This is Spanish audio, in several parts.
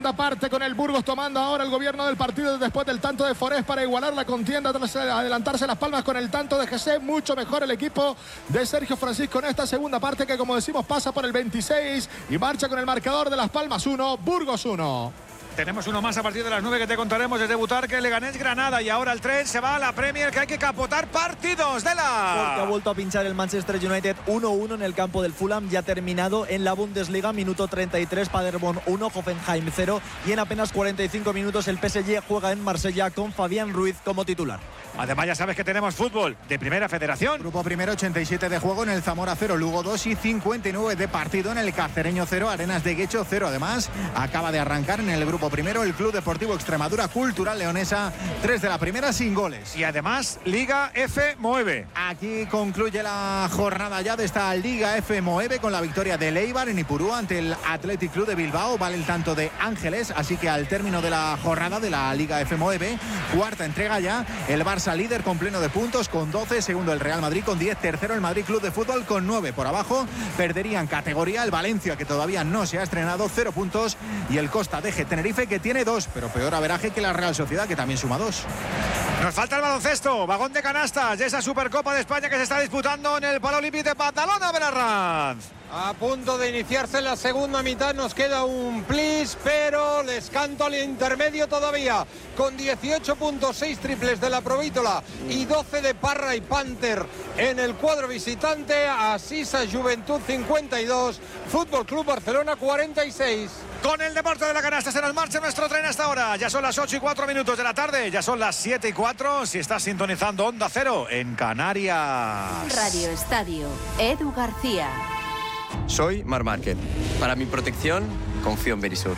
Parte con el Burgos tomando ahora el gobierno del partido después del tanto de Forés para igualar la contienda tras adelantarse Las Palmas con el tanto de GC. Mucho mejor el equipo de Sergio Francisco en esta segunda parte que, como decimos, pasa por el 26 y marcha con el marcador de Las Palmas 1, Burgos 1. Tenemos uno más a partir de las 9 que te contaremos desde Butarque, Leganés, Granada, y ahora el tren se va a la Premier, que hay que capotar partidos de la... Porque ha vuelto a pinchar el Manchester United 1-1 en el campo del Fulham, ya terminado en la Bundesliga, minuto 33, Paderborn 1, Hoffenheim 0, y en apenas 45 minutos el PSG juega en Marsella con Fabián Ruiz como titular. Además ya sabes que tenemos fútbol de Primera Federación. Grupo primero, 87 de juego en el Zamora 0, Lugo 2 y 59 de partido en el Cacereño 0, Arenas de Guecho 0. Además, acaba de arrancar en el grupo primero el Club Deportivo Extremadura Cultural Leonesa, 3 de la primera sin goles. Y además, Liga F Moeve. Aquí concluye la jornada ya de esta Liga F Moeve con la victoria del Eibar en Ipurúa ante el Athletic Club de Bilbao. Vale el tanto de Ángeles, así que al término de la jornada de la Liga F Moeve, cuarta entrega ya, el Barça líder con pleno de puntos con 12, segundo el Real Madrid con 10, tercero el Madrid Club de Fútbol con 9. Por abajo perderían categoría el Valencia, que todavía no se ha estrenado, 0 puntos, y el Costa de Tenerife, que tiene 2, pero peor averaje que la Real Sociedad, que también suma 2. Nos falta el baloncesto, vagón de canastas de esa Supercopa de España que se está disputando en el Palau Olímpic de Badalona, Benarranz. A punto de iniciarse la segunda mitad, nos queda un plis, pero les canto al intermedio todavía, con 18.6 triples de la Provítola y 12 de Parra y Panther en el cuadro visitante. Asisa Juventud 52, Fútbol Club Barcelona 46. Con el deporte de la canasta se nos marcha nuestro tren hasta ahora. Ya son las 8:04 de la tarde, ya son las 7:04 si estás sintonizando Onda Cero en Canarias. Radio Estadio, Edu García. Soy Marc Márquez. Para mi protección, confío en Verisur.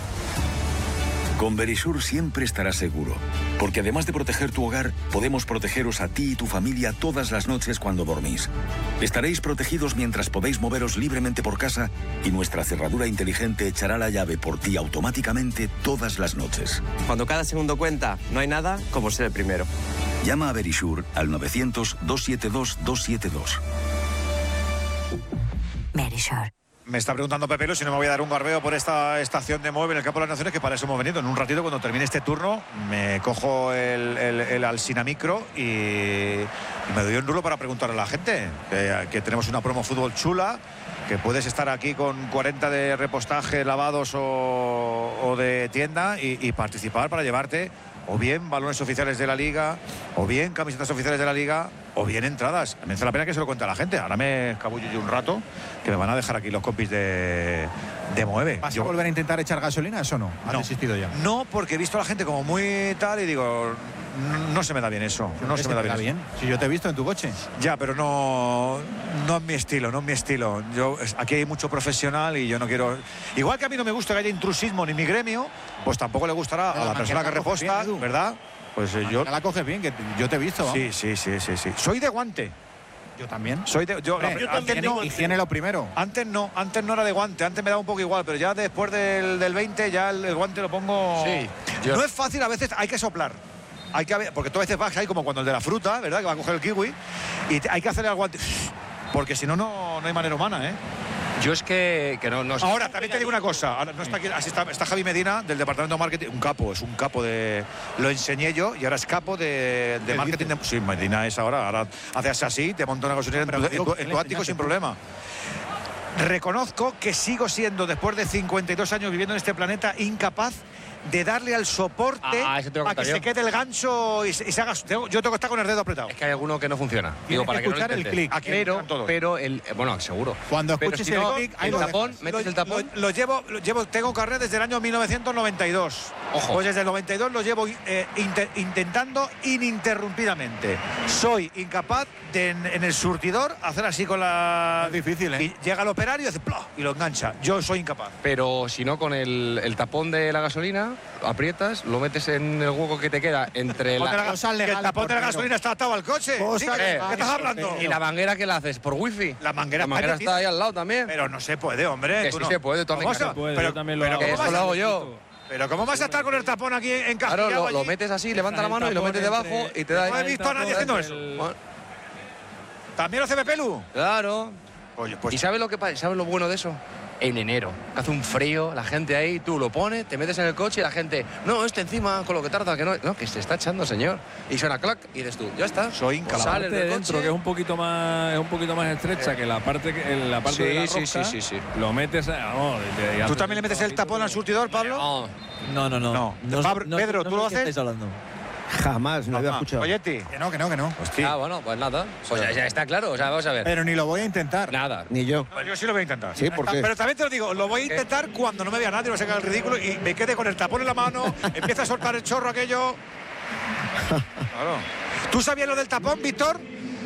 Con Verisur siempre estarás seguro, porque además de proteger tu hogar, podemos protegeros a ti y tu familia todas las noches cuando dormís. Estaréis protegidos mientras podéis moveros libremente por casa y nuestra cerradura inteligente echará la llave por ti automáticamente todas las noches. Cuando cada segundo cuenta, no hay nada como ser el primero. Llama a Verisur al 900-272-272. Verisur. Me está preguntando Pepelo si no me voy a dar un garbeo por esta estación de Moeve en el Campo de las Naciones, que para eso hemos venido. En un ratito, cuando termine este turno, me cojo el Alsina Micro y me doy un rulo para preguntarle a la gente que tenemos una promo fútbol chula, que puedes estar aquí con 40 de repostaje, lavados o de tienda y participar para llevarte o bien balones oficiales de la Liga, o bien camisetas oficiales de la Liga, o bien entradas. Merece la pena que se lo cuente a la gente. Ahora me escabullo yo un rato, que me van a dejar aquí los compis de Moeve. ¿Vas a volver a intentar echar gasolina, eso no? ¿Has desistido ya? No, porque he visto a la gente como muy tal y digo, no se me da bien eso. No se me da bien. Si yo te he visto en tu coche. Ya, pero no es mi estilo, no es mi estilo. Aquí hay mucho profesional y yo no quiero... Igual que a mí no me gusta que haya intrusismo ni mi gremio, pues tampoco le gustará a la persona que reposta, ¿verdad? Pues yo... La coges bien, que yo te he visto. Sí. Soy de guante. Yo también. Yo antes no. Higiene lo primero. Antes no era de guante. Antes me daba un poco igual, pero ya después del 20 ya el guante lo pongo... Sí. No es fácil, a veces hay que soplar. Porque tú a veces vas ahí como cuando el de la fruta, ¿verdad? Que va a coger el kiwi y hay que hacerle al guante. Porque si no, no hay manera humana, ¿eh? Yo es que no sé. Ahora, también te digo una cosa. Ahora no está aquí, así está Javi Medina, del departamento de marketing. Es un capo de... Lo enseñé yo y ahora es capo de marketing. Sí, Medina es ahora haces así, te monta una gasolinera en tu ático sin problema. Reconozco que sigo siendo, después de 52 años viviendo en este planeta, incapaz de darle al soporte a que se quede el gancho y se haga. Yo tengo que estar con el dedo apretado. Es que hay alguno que no funciona. Digo, para que escuchar no el clic. Pero bueno, seguro. Cuando escuches si el no, clic, el tapón, metes el tapón. Tengo carnet desde el año 1992. Ojo. Pues desde el 92 lo llevo intentando ininterrumpidamente. Soy incapaz de en el surtidor hacer así con la... Es difícil, ¿eh? Y llega el operario y hace ¡plop! Y lo engancha. Yo soy incapaz. Pero si no, con el tapón de la gasolina, aprietas, lo metes en el hueco que te queda entre el tapón de la gasolina está atado al coche. ¿Sí? ¿Qué estás hablando? ¿Y la manguera qué la haces? ¿Por wifi? La manguera está ahí al lado también. Pero no se puede, hombre. Que sí se puede, tú pero también lo hago. Eso lo hago yo. Pero ¿cómo vas a estar con el tapón aquí encajillado? Claro, lo metes así, levanta la mano y lo metes debajo y te da... No he visto a nadie haciendo eso. ¿También lo hace Pepelu? Claro. Oye, pues... ¿Y sabes lo bueno de eso? en enero, que hace un frío, la gente ahí, tú lo pones, te metes en el coche y la gente, no, encima, con lo que tarda, que no, que se está echando, señor. Y suena clac y dices tú, ya está. Soy incapaz. La parte de dentro, que es un poquito más estrecha que la parte de la rosca, sí. lo metes, vamos. ¿Tú también le metes el tapón al surtidor, Pablo? No. Pedro, ¿tú lo haces? Estáis hablando. Jamás, no había escuchado. Oyeti. Que no. Hostia. Bueno, pues nada. Pues ya está claro, o sea, vamos a ver. Pero ni lo voy a intentar. Nada. Ni yo. Yo sí lo voy a intentar. Sí, ¿por qué? Pero también te lo digo, lo voy a intentar cuando no me vea nadie, no se haga el ridículo y me quede con el tapón en la mano, empieza a soltar el chorro aquello. Claro. ¿Tú sabías lo del tapón, Víctor?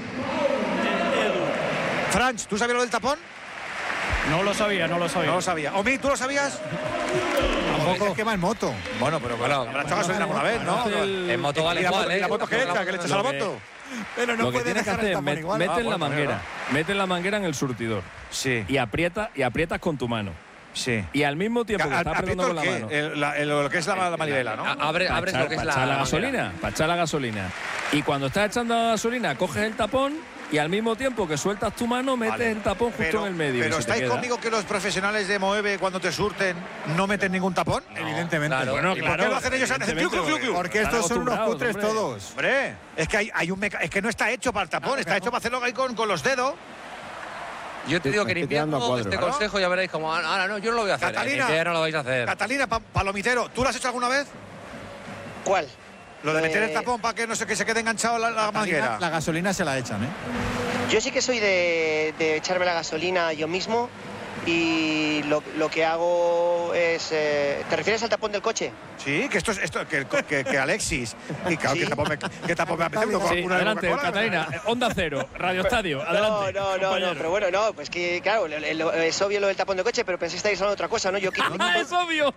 Franch, ¿tú sabías lo del tapón? No lo sabía. No lo sabía. Omi, ¿tú lo sabías? Tampoco. Es que va en moto. Bueno, pero habrá echado gasolina alguna vez, ¿no? En moto vale igual, ¿eh? ¿Y la moto qué echa? ¿Que le echas a la moto? Pero no lo que puede tienes que dejar hacer el es tapón igual. mete la manguera en el surtidor. Sí. Y aprietas con tu mano. Sí. Y al mismo tiempo que estás apretando con la mano. Lo que es la manivela, ¿no? Abres lo que es para echar la gasolina. Y cuando estás echando la gasolina, coges el tapón y al mismo tiempo que sueltas tu mano, metes el tapón justo en el medio. Pero ¿estáis conmigo que los profesionales de Moeve, cuando te surten, no meten ningún tapón? No, evidentemente. Claro. Bueno, ¿Y por qué lo hacen ellos antes? Porque estos son unos cutres todos. Hombre, es que es que no está hecho para el tapón, está hecho para hacerlo ahí con los dedos. Yo te digo que en invierno este consejo ya veréis como, ahora no, yo no lo voy a hacer. Catalina, en invierno lo vais a hacer. Catalina, palomitero, ¿tú lo has hecho alguna vez? ¿Cuál? Lo de meter el tapón para que no sé que se quede enganchado la manguera. La gasolina se la echan, ¿eh? Yo sí que soy de echarme la gasolina yo mismo y lo que hago es... ¿Te refieres al tapón del coche? Sí, que Alexis. Y claro, ¿Sí? ¿qué tapón me ha metido? Sí, adelante, Catalina. Onda Cero, Radio Estadio, adelante. No, pero bueno, no, pues que claro, es obvio lo del tapón del coche, pero pensé que estáis hablando de otra cosa, ¿no? Yo quito, es obvio.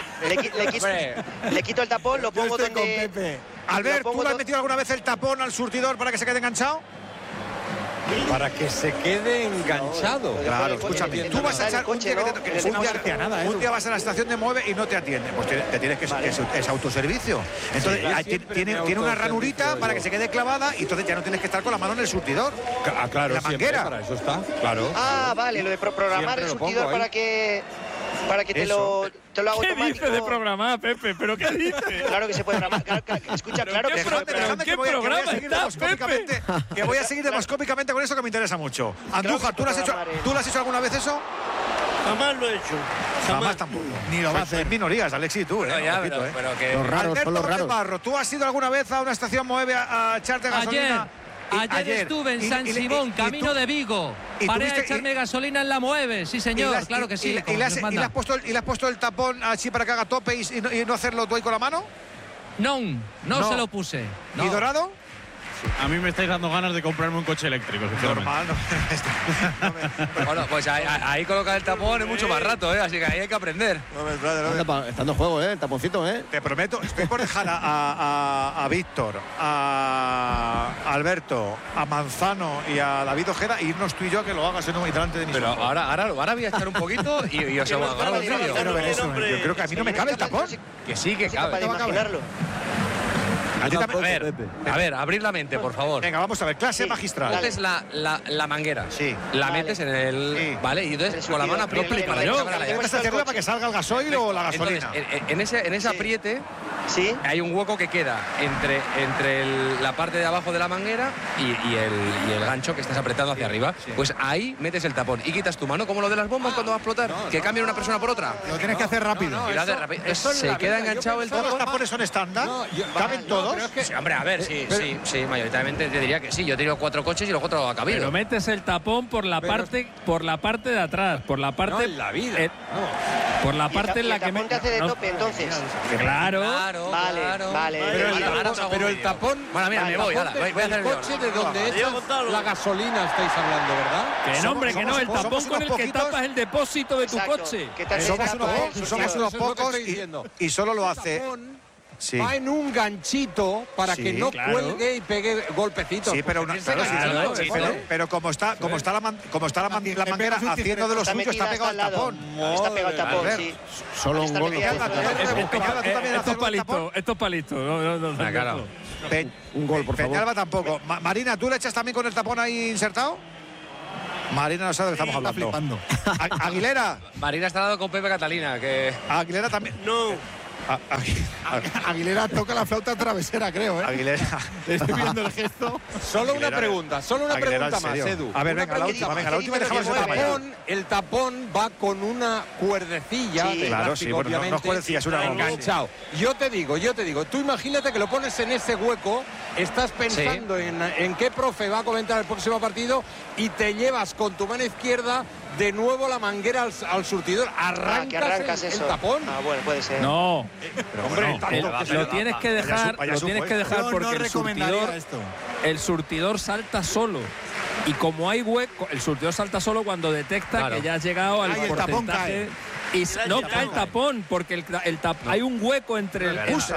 le quito el tapón, lo pongo donde... Albert, ¿tú le has metido alguna vez el tapón al surtidor para que se quede enganchado? Para que se quede enganchado. Claro, escúchame. Tú vas a echar un día vas a la estación de Moeve y no te atienden. Pues te tienes que es autoservicio. Entonces tiene una ranurita para que se quede clavada y entonces ya no tienes que estar con la mano en el surtidor. Claro, la manguera. Para eso está. Claro. Ah, vale, lo de programar el surtidor para que te lo haga automático. ¿Qué dices de programar, Pepe? ¿Pero qué dices? Claro que se puede programar. Escucha, claro que se puede programar. ¿Qué programa estás, Pepe? Que voy a seguir demoscópicamente con eso que me interesa mucho. Andújar, ¿tú lo has hecho alguna vez eso? Jamás lo he hecho. Jamás tampoco. Ni lo vas a hacer. En minorías, Alexis, tú, ¿eh? Pero que... Los raros, son los raros. Barro, ¿tú has ido alguna vez a una estación Moeve a echarte gasolina? Ayer estuve en San Simón, camino de Vigo. Paré a echarme gasolina en la Moeve. Sí, señor, claro que sí. ¿Y le has puesto el tapón así para que haga tope y no hacerlo tú ahí con la mano? No se lo puse. No. ¿Y Dorado? A mí me estáis dando ganas de comprarme un coche eléctrico. Normal, Bueno, pues ahí colocar el tapón es mucho más rato, ¿eh? Así que ahí hay que aprender. Está en juego, el taponcito, Te prometo, estoy por dejar a Víctor, a Alberto, a Manzano y a David Ojeda e irnos tú y yo a que lo hagas delante de mis Pero ojos. ahora voy a echar un poquito y os hago un vídeo. Yo creo que a mí no me cabe el tapón. Que sí, que cabe. Para imaginarlo. A ver, abrir la mente, por favor. Venga, vamos a ver, clase magistral. Coges la manguera. Sí. La metes en el... Sí. Vale, y entonces con la mano aprietas para que salga el gasoil o la gasolina. Entonces, en ese apriete ¿Sí? hay un hueco que queda entre la parte de abajo de la manguera y el gancho que estás apretando hacia arriba. Pues ahí metes el tapón y quitas tu mano, como lo de las bombas cuando va a explotar, que cambia una persona por otra. Lo tienes que hacer rápido. Se queda enganchado el ¿Todos tapón. los tapones son estándar? ¿Caben todos? Sí, hombre, a ver, sí, mayoritariamente te diría que sí. Yo he tenido 4 coches y los 4 ha cabido. Pero metes el tapón por la parte de atrás, por la parte... No, en la vida. por la parte en la que... ¿El tapón te hace de tope, entonces? Claro. Vale. Pero el tapón... Bueno, mira, me voy a hacer el coche de donde echas la gasolina estáis hablando, ¿verdad? Que no, hombre, que no. El tapón con el que tapas el depósito de tu coche. Somos unos pocos y solo lo hace... Sí. Va en un ganchito para que no cuelgue y pegue golpecitos. Sí, pero pero como está la manguera haciendo de lo suyo, está pegado al tapón. Está pegado al tapón, sí. Solo un gol. Estos palitos. Un gol, por favor. Peñalba tampoco. Marina, ¿tú le echas también con el tapón ahí insertado? Marina no sabe de lo que estamos hablando. Aguilera. Marina está dando con Pepe Catalina. Que... Aguilera también. No. Aguilera toca la flauta travesera, creo, ¿eh? Aguilera. Estoy viendo el gesto. Solo una pregunta Aguilera, más, Edu. A ver, venga, la última y dejamos el tapón va con una cuerdecilla de claro, plástico, bueno, obviamente, no es cuerdecilla, es una enganchado. Yo te digo, tú imagínate que lo pones en ese hueco, estás pensando en qué profe va a comentar el próximo partido y te llevas con tu mano izquierda de nuevo la manguera al surtidor. ¿Arrancas el tapón? Bueno, puede ser. No. Pero hombre, lo tienes que dejar, porque el surtidor salta solo. Y como hay hueco, el surtidor salta solo cuando detecta que ya has llegado al porcentaje. Y no cae el tapón, porque hay un hueco entre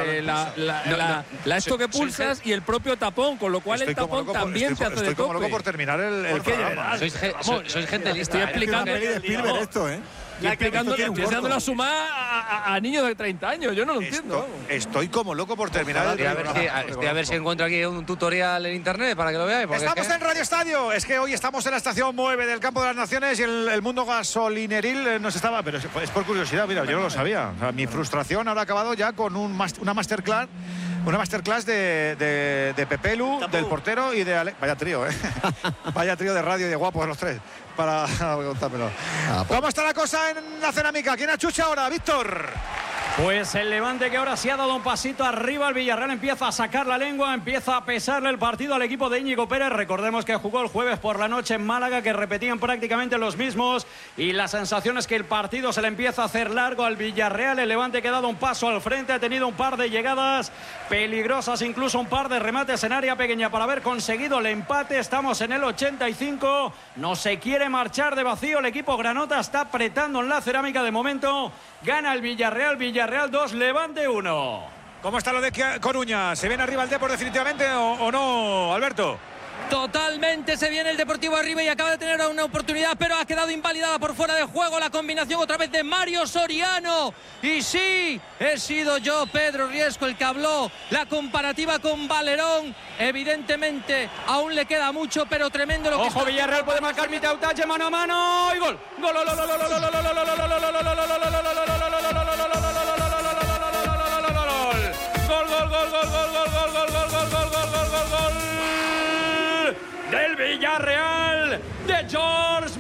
esto que pulsas y el propio tapón, con lo cual el tapón también te hace de toque. Estoy como loco por terminar el programa. Sois gente lista. Estoy explicando esto, ¿eh? Estoy dando la suma a niños de 30 años. Yo no lo entiendo. Estoy como loco por terminar el programa. A ver si encuentro aquí un tutorial en internet para que lo veáis. Estamos en Radio Estadio. Es que hoy estamos en la estación 9 del Campo de las Naciones y el mundo gasolineril nos estaba. Pero es por curiosidad, mira, yo no lo sabía. O sea, mi frustración ahora ha acabado ya con una masterclass. Una masterclass de Pepelu, del portero y de Vaya trío, ¿eh? Vaya trío de radio y de guapos los tres. Para contármelo. ¿Cómo está la cosa en la cerámica? ¿Quién achucha ahora, Víctor? Pues el Levante, que ahora se ha dado un pasito arriba, el Villarreal empieza a sacar la lengua, empieza a pesarle el partido al equipo de Íñigo Pérez. Recordemos que jugó el jueves por la noche en Málaga, que repetían prácticamente los mismos, y la sensación es que el partido se le empieza a hacer largo al Villarreal. El Levante, que ha dado un paso al frente, ha tenido un par de llegadas peligrosas, incluso un par de remates en área pequeña para haber conseguido el empate. Estamos en el 85, no se quiere marchar de vacío el equipo granota, está apretando en la cerámica de momento. Gana el Villarreal 2, Levante 1. ¿Cómo está lo de Coruña? ¿Se viene arriba el Depor definitivamente o no, Alberto? Totalmente se viene el Deportivo arriba y acaba de tener una oportunidad, pero ha quedado invalidada por fuera de juego. La combinación otra vez de Mario Soriano. Y sí, he sido yo, Pedro Riesco, el que habló. La comparativa con Valerón. Evidentemente, aún le queda mucho, pero tremendo lo que... Ojo, Villarreal puede marcar Mitautache, mano a mano y gol. Gol. Del Villarreal, de George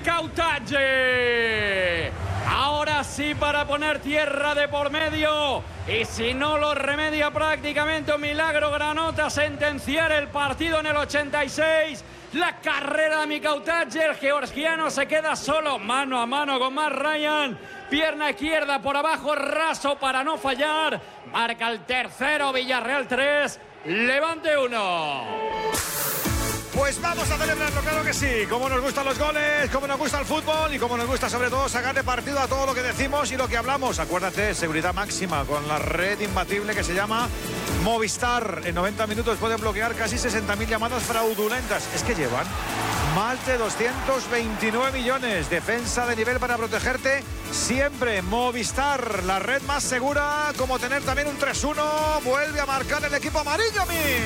Mitautache. Ahora sí, para poner tierra de por medio, y si no lo remedia prácticamente un milagro granota, sentenciar el partido en el 86. La carrera de Mitautache, el georgiano se queda solo, mano a mano con Matt Ryan. Pierna izquierda por abajo, raso para no fallar. Marca el tercero, Villarreal 3, Levante 1. Pues vamos a celebrarlo, claro que sí. Como nos gustan los goles, como nos gusta el fútbol y como nos gusta sobre todo sacarle partido a todo lo que decimos y lo que hablamos. Acuérdate, seguridad máxima con la red imbatible que se llama Movistar. En 90 minutos pueden bloquear casi 60.000 llamadas fraudulentas. Es que llevan más de 229 millones. Defensa de nivel para protegerte siempre. Movistar, la red más segura, como tener también un 3-1. Vuelve a marcar el equipo amarillo,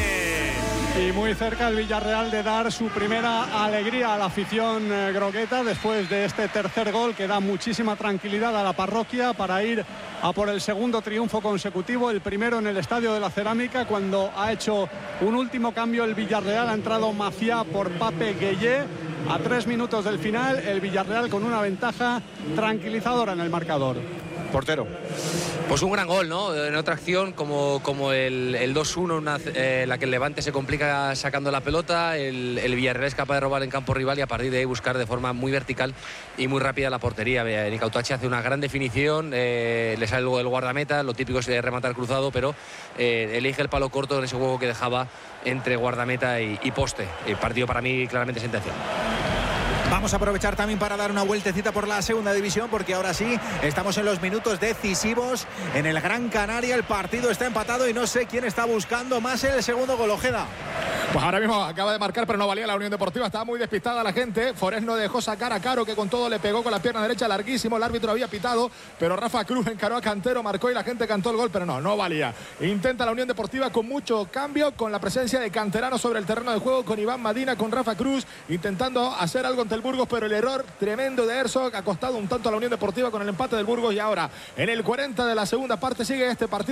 Y muy cerca el Villarreal de dar su primera alegría a la afición grogueta después de este tercer gol que da muchísima tranquilidad a la parroquia para ir a por el segundo triunfo consecutivo, el primero en el Estadio de la Cerámica, cuando ha hecho un último cambio el Villarreal. Ha entrado Maciá por Pape Gueye. A 3 minutos del final, el Villarreal con una ventaja tranquilizadora en el marcador. Portero. Pues un gran gol, ¿no? En otra acción como el 2-1, la que el Levante se complica sacando la pelota, el Villarreal es capaz de robar en campo rival y a partir de ahí buscar de forma muy vertical y muy rápida la portería. Mitautache hace una gran definición, le sale luego el guardameta, lo típico es de rematar cruzado, pero elige el palo corto en ese juego que dejaba entre guardameta y poste. El partido para mí claramente sentenciado. Vamos a aprovechar también para dar una vueltecita por la segunda división, porque ahora sí, estamos en los minutos decisivos en el Gran Canaria. El partido está empatado y no sé quién está buscando más el segundo gol. Ojeda. Pues ahora mismo acaba de marcar, pero no valía la Unión Deportiva. Estaba muy despistada la gente. Forés no dejó sacar a Caro, que con todo le pegó con la pierna derecha larguísimo. El árbitro había pitado, pero Rafa Cruz encaró a Cantero, marcó y la gente cantó el gol, pero no valía. Intenta la Unión Deportiva con mucho cambio, con la presencia de canteranos sobre el terreno de juego, con Iván Madina, con Rafa Cruz, intentando hacer algo ante el Burgos, pero el error tremendo de Herzog ha costado un tanto a la Unión Deportiva con el empate del Burgos. Y ahora, en el 40 de la segunda parte, sigue este partido.